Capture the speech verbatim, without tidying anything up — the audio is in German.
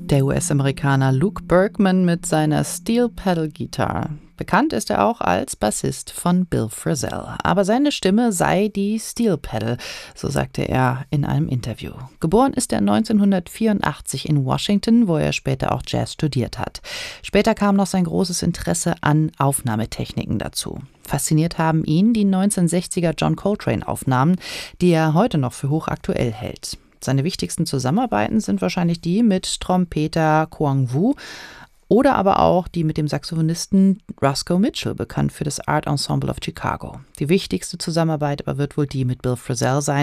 Der U S-Amerikaner Luke Berkman mit seiner Steel Pedal Guitar. Bekannt ist er auch als Bassist von Bill Frisell. Aber seine Stimme sei die Steel Pedal, so sagte er in einem Interview. Geboren ist er neunzehnhundertvierundachtzig in Washington, wo er später auch Jazz studiert hat. Später kam noch sein großes Interesse an Aufnahmetechniken dazu. Fasziniert haben ihn die neunzehnhundertsechziger John Coltrane-Aufnahmen, die er heute noch für hochaktuell hält. Seine wichtigsten Zusammenarbeiten sind wahrscheinlich die mit Trompeter Kwang Wu oder aber auch die mit dem Saxophonisten Roscoe Mitchell, bekannt für das Art Ensemble of Chicago. Die wichtigste Zusammenarbeit aber wird wohl die mit Bill Frisell sein,